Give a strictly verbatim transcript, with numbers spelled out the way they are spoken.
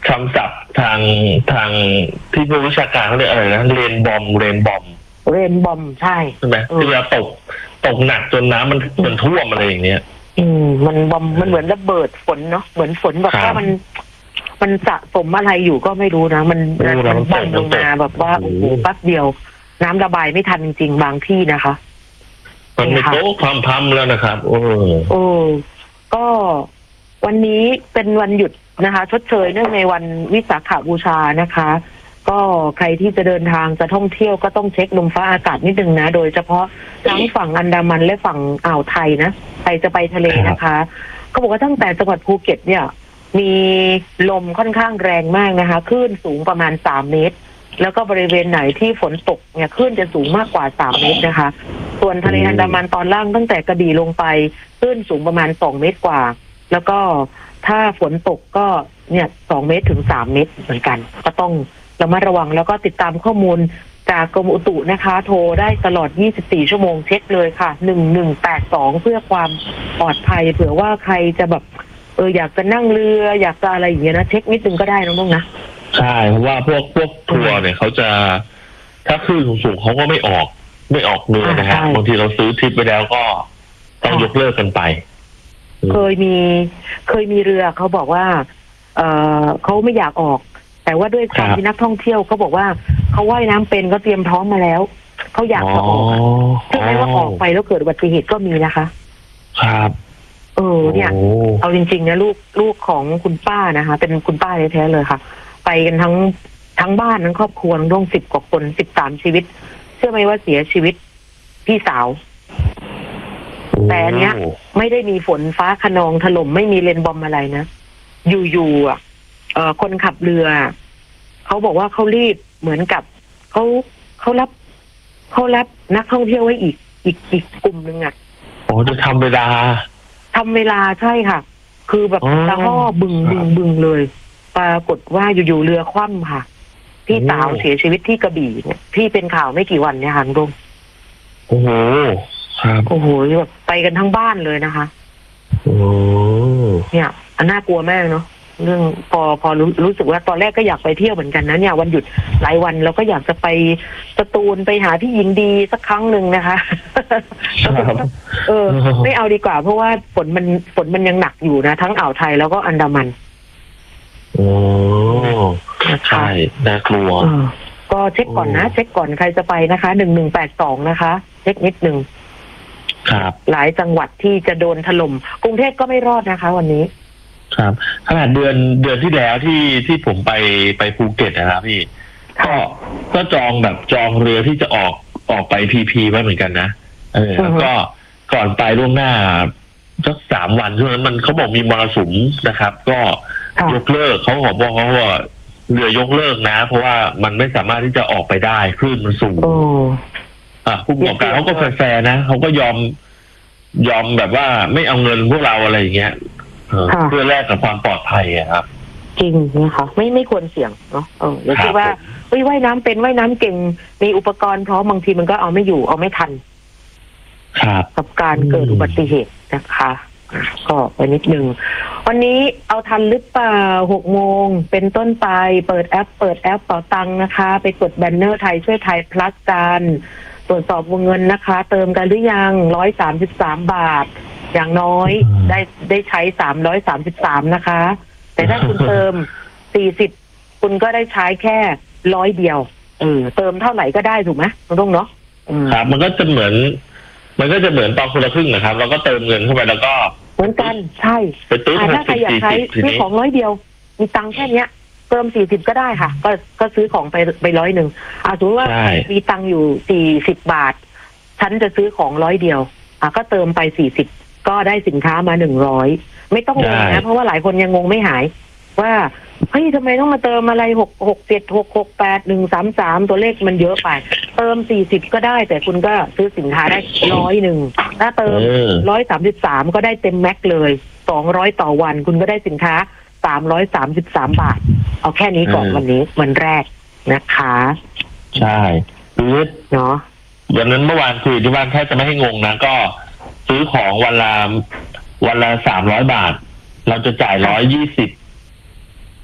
คำศัพท์ทางทางที่ผู้วิชาการเขาเรียกอะไรนะเรนบอมเรนบอมเรนบอมใช่ใช่ไหมที่จะตกตกหนักจนน้ำมันมันท่วมอะไรอย่างเงี้ยอืมมันบอมมันเหมือนระเบิดฝนเนาะเหมือนฝนแบบว่ามันมันสะสมอะไรอยู่ก็ไม่รู้นะมันมันบังลงมาแบบว่าโอ้โหแป๊บเดียวน้ำระบายไม่ทันจริงๆบางที่นะคะมันมีโต๊ะความพัมแล้วนะครับโอ้โอ้ก็วันนี้เป็นวันหยุดนะคะชดเชยเนื่องในวันวิสาขบูชานะคะก็ใครที่จะเดินทางจะท่องเที่ยวก็ต้องเช็คลมฟ้าอากาศนิดนึงนะโดยเฉพาะทั้งฝั่งอันดามันและฝั่งอ่าวไทยนะใครจะไปทะเลนะคะก็บอกว่าตั้งแต่จังหวัดภูเก็ตเนี่ยมีลมค่อนข้างแรงมากนะคะคลื่นสูงประมาณสามเมตรแล้วก็บริเวณไหนที่ฝนตกเนี่ยคลื่นจะสูงมากกว่าสามเมตรนะคะส่วนทะเลอันดามันตอนล่างตั้งแต่กระบี่ลงไปคลื่นสูงประมาณสองเมตรกว่าแล้วก็ถ้าฝนตกก็เนี่ยสองเมตรถึงสามเมตรเหมือนกันก็ต้องระมัดระวังแล้วก็ติดตามข้อมูลจากกรมอุตุนะคะโทรได้ตลอดยี่สิบสี่ชั่วโมงเช็คเลยค่ะหนึ่งหนึ่งแปดสองเพื่อความปลอดภัยเผื่อว่าใครจะแบบเอออยากจะนั่งเรืออยากจะอะไรอย่างเงี้ยนะเช็คนิดนึงก็ได้น้องๆนะใช่เพราะว่าพวกพวกทัวร์เนี่ยเขาจะถ้าคลื่นสูงๆเขาก็ไม่ออกไม่ออกเรือนะฮะบางทีเราซื้อทริปไปแล้วก็ต้องยกเลิกกันไปเคยมีเคยมีเรือเขาบอกว่าเออเขาไม่อยากออกแต่ว่าด้วยความที่นักท่องเที่ยวเขาบอกว่าเขาว่ายน้ำเป็นเขาเตรียมพร้อมมาแล้วเขาอยากจะออกถึงแม้ว่าออกไปแล้วเกิดอุบัติเหตุก็มีนะคะครับเออเนี่ยเอาจริงๆนะลูกลูกของคุณป้านะคะเป็นคุณป้าแท้ๆเลยค่ะไปกันทั้งทั้งบ้านทั้งครอบครัวร่วมสิบกว่าคนสิบสามชีวิตเชื่อไหมว่าเสียชีวิตพี่สาวแต่อันเนี้ยไม่ได้มีฝนฟ้าคะนองถล่มไม่มีเลนบอมอะไรนะอยู่ๆอ่ะเอ่อคนขับเรือเขาบอกว่าเขารีบเหมือนกับเขาเขารับเขารับนักท่องเที่ยวไว้อีกอีกอีกกลุ่มหนึ่งอ่ะโอ้จะทำเวลาทำเวลาใช่ค่ะคือแบบตะห่อบึงบึงบึงเลยปรากฏว่าอยู่ๆเรือคว่ำค่ะพี่สาวเสียชีวิตที่กระบี่เนี่ยพี่เป็นข่าวไม่กี่วันเนี่ยค่ะลุงโอ้โหครับโอ้โหแบบไปกันทั้งบ้านเลยนะคะโอ้เนี่ยอันน่ากลัวมากเนาะเรื่องพอพอรู้รู้สึกว่าตอนแรกก็อยากไปเที่ยวเหมือนกันนะเนี่ยวันหยุดหลายวันเราก็อยากจะไปสตูลไปหาพี่หญิงดีสักครั้งหนึ่งนะคะเออไม่เอาดีกว่าเพราะว่าฝนมันฝนมันยังหนักอยู่นะทั้งอ่าวไทยแล้วก็อันดามันโอ้ใช่น่ากลัวก็เช็คก่อนนะเช็คก่อนใครจะไปนะคะหนึ่งหนึ่งแปดสองนะคะเช็คนิดนึงครับหลายจังหวัดที่จะโดนถล่มกรุงเทพก็ไม่รอดนะคะวันนี้ครับขนาดเดือนเดือนที่แล้วที่ที่ผมไปไปภูเก็ตนะครับพี่ก็ก็จองแบบจองเรือที่จะออกออกไปพีพีไว้เหมือนกันนะเออแล้วก็ก่อนไปล่วงหน้าสักสามวันช่วงนั้นมันเขาบอกมีมรสุมนะครับก็ยกเลิกเขาบอกว่าเขาว่าเรือยกเลิกนะเพราะว่ามันไม่สามารถที่จะออกไปได้คลื่นมันสูงอ่ะผู้ประกอบการเขาก็แฟร์นะเขาก็ยอมยอมแบบว่าไม่เอาเงินพวกเราอะไรอย่างเงี้ยเพื่อแลกกับความปลอดภัยอะครับจริงนะคะไม่ไม่ควรเสี่ยงเนาะเออหรือที่ว่าเฮ้ยว่ายน้ำเป็นว่ายน้ำเก่งมีอุปกรณ์พร้อมบางทีมันก็เอาไม่อยู่เอาไม่ทันครับกับการเกิดอุบัติเหตุนะคะก็ไปนิดนึงวันนี้เอาทันหรือเปล่าหกโมงเป็นต้นไปเปิดแอปเปิดแอปเป๋าตังค์นะคะไปกดแบนเนอร์ไทยช่วยไทยพลัสกันตรวจสอบวงเงินนะคะเติมกันหรือยังร้อยสามสิบสามบาทอย่างน้อยได้ได้ใช้สามร้อยสามสิบสามนะคะแต่ถ้าคุณเติมสี่สิบคุณก็ได้ใช้แค่ร้อยเดียวเออเติมเท่าไหร่ก็ได้ถูกไหมน้องเนาะครับมันก็จะเหมือนมันก็จะเหมือนตอนคนละครึ่งนะครับเราก็เติมเงินเข้าไปแล้วก็เหมือนกันใช่ถ้าใครอยากใช้ซื้อของร้อยเดียวมีตังค์แค่เนี้ยเติมสี่สิบก็ได้ค่ะก็ก็ซื้อของไปไปร้อยหนึ่งอ่าสมมติว่ามีตังค์อยู่สี่สิบบาทฉันจะซื้อของร้อยเดียวอ่ะก็เติมไปสี่สิบก็ได้สินค้ามาหนึ่งร้อยไม่ต้องงงนะเพราะว่าหลายคนยังงงไม่หายว่าเฮ้ยทำไมต้องมาเติมอะไรหกหกเจ็ดหกหกแปดหนึ่งสามสามตัวเลขมันเยอะไปเติมสี่สิบก็ได้แต่คุณก็ซื้อสินค้าได้ร้อยหนึ่งถ้าเติมร้อยสามสิบสามก็ได้เต็มแม็กเลยสองร้อยต่อวันคุณก็ได้สินค้าสามร้อยสามสิบสามบาทเอาแค่นี้ก่อนวันนี้วันแรกนะคะใช่คือเนาะวันนั้นเมื่อวานคุยที่บ้านแค่จะไม่ให้งงนะก็ซื้อของวันละวันละสามร้อยบาทเราจะจ่ายร้อยยี่สิบ